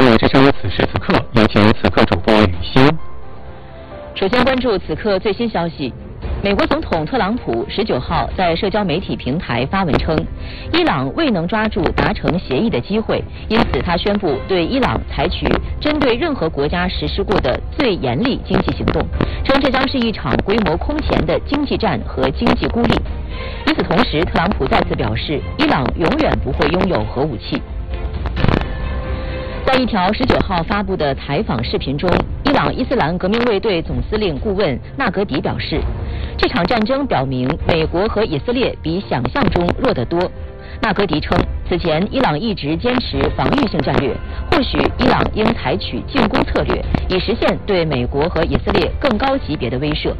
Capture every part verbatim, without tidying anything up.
闻之声此时此刻，有请此刻主播雨欣。 首先关注此刻最新消息。美国总统特朗普十九号在社交媒体平台发文称，伊朗未能抓住达成协议的机会，因此他宣布对伊朗采取针对任何国家实施过的最严厉经济行动，称这将是一场规模空前的经济战和经济孤立。与此同时，特朗普再次表示，伊朗永远不会拥有核武器。在一条十九号发布的采访视频中，伊朗伊斯兰革命卫队总司令顾问纳格迪表示，这场战争表明美国和以色列比想象中弱得多。纳格迪称，此前伊朗一直坚持防御性战略，或许伊朗应采取进攻策略，以实现对美国和以色列更高级别的威慑。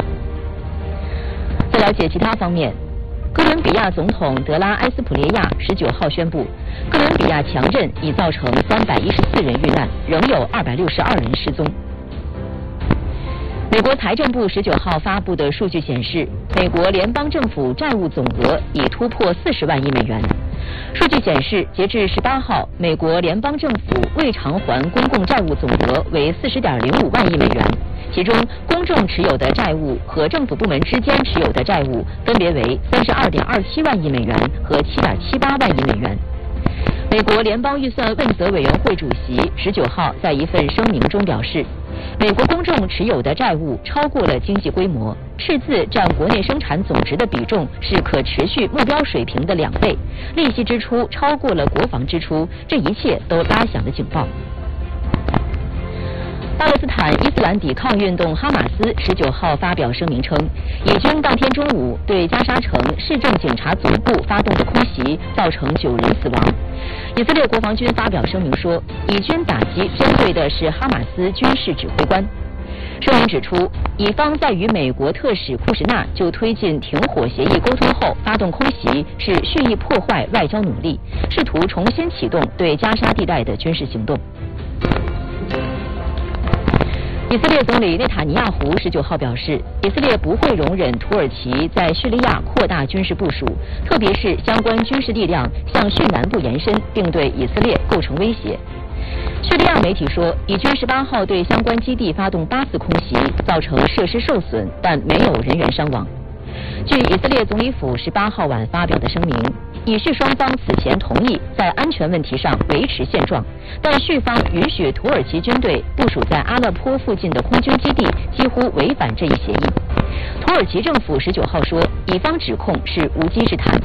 再了解其他方面，哥伦比亚总统德拉埃斯普列亚十九号宣布，哥伦比亚强震已造成三百一十四人遇难，仍有二百六十二人失踪。美国财政部十九号发布的数据显示，美国联邦政府债务总额已突破四十万亿美元。数据显示，截至十八号，美国联邦政府未偿还公共债务总额为四十点零五万亿美元，其中公众持有的债务和政府部门之间持有的债务分别为三十二点二七万亿美元和七点七八万亿美元。美国联邦预算问责委员会主席十九号在一份声明中表示，美国公众持有的债务超过了经济规模，赤字占国内生产总值的比重是可持续目标水平的两倍，利息支出超过了国防支出，这一切都拉响了警报。巴勒斯坦伊斯兰抵抗运动哈马斯十九号发表声明称，以军当天中午对加沙城市政警察总部发动的空袭造成九人死亡。以色列国防军发表声明说，以军打击针对的是哈马斯军事指挥官。声明指出，以方在与美国特使库什纳就推进停火协议沟通后发动空袭，是蓄意破坏外交努力，试图重新启动对加沙地带的军事行动。以色列总理内塔尼亚胡十九号表示，以色列不会容忍土耳其在叙利亚扩大军事部署，特别是相关军事力量向叙南部延伸，并对以色列构成威胁。叙利亚媒体说，以军十八号对相关基地发动八次空袭，造成设施受损，但没有人员伤亡。据以色列总理府十八号晚发表的声明，以叙双方此前同意在安全问题上维持现状，但叙方允许土耳其军队部署在阿勒颇附近的空军基地几乎违反这一协议。土耳其政府十九号说，以方指控是无稽之谈。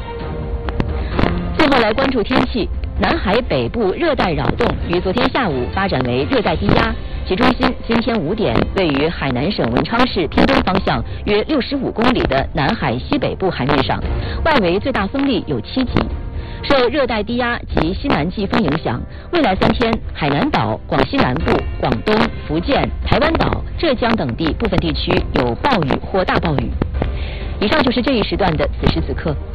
最后来关注天气，南海北部热带扰动于昨天下午发展为热带低压，其中心今天五点位于海南省文昌市偏东方向约六十五公里的南海西北部海面上，外围最大风力有七级。受热带低压及西南季风影响，未来三天，海南岛、广西南部、广东、福建、台湾岛、浙江等地部分地区有暴雨或大暴雨。以上就是这一时段的此时此刻。